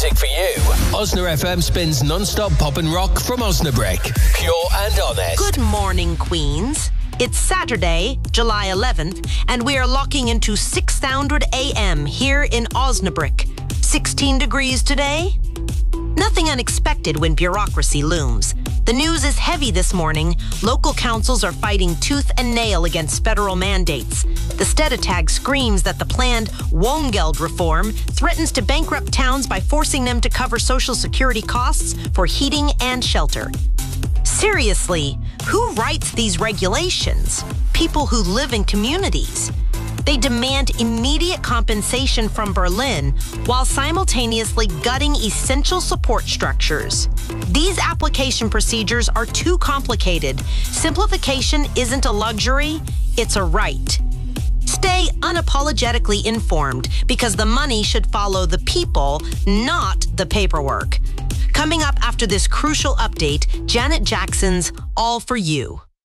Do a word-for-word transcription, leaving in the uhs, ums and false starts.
music for you. Osna F M spins non-stop pop and rock from Osnabrick. Pure and honest. Good morning, Queens. It's Saturday, July eleventh, and we are locking into six hundred a m here in Osnabrick. sixteen degrees today? Nothing unexpected when bureaucracy looms. The news is heavy this morning. Local councils are fighting tooth and nail against federal mandates. The Stedtag screams that the planned Woongeld reform threatens to bankrupt towns by forcing them to cover Social Security costs for heating and shelter. Seriously, who writes these regulations? People who live in communities. They demand immediate compensation from Berlin while simultaneously gutting essential support structures. These application procedures are too complicated. Simplification isn't a luxury, it's a right. Stay unapologetically informed because the money should follow the people, not the paperwork. Coming up after this crucial update, Janet Jackson's All For You.